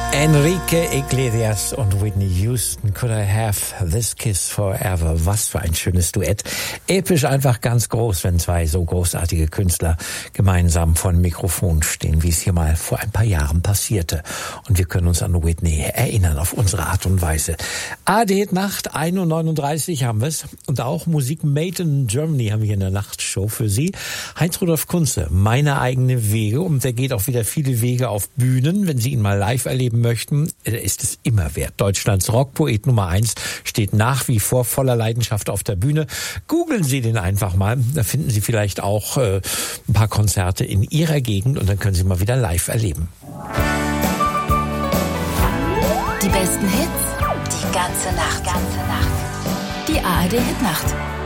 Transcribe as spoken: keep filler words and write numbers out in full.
Enrique Iglesias und Whitney Houston, Could I Have This Kiss Forever? Was für ein schönes Duett. Episch, einfach ganz groß, wenn zwei so großartige Künstler gemeinsam vor dem Mikrofon stehen, wie es hier mal vor ein paar Jahren passierte. Und wir können uns an Whitney erinnern, auf unsere Art und Weise. A R D Nacht, ein Uhr neununddreißig haben wir es. Und auch Musik Made in Germany haben wir hier in der Nachtshow für Sie. Heinz-Rudolf Kunze, Meine eigene Wege. Und der geht auch wieder viele Wege auf Bühnen. Wenn Sie ihn mal live erleben möchten, ist es immer wert. Deutschlands Rockpoet Nummer eins steht nach wie vor voller Leidenschaft auf der Bühne. Googeln Sie den einfach mal. Da finden Sie vielleicht auch äh, ein paar Konzerte in Ihrer Gegend und dann können Sie mal wieder live erleben. Die besten Hits, die ganze Nacht. Die ganze Nacht. Die A R D Hitnacht.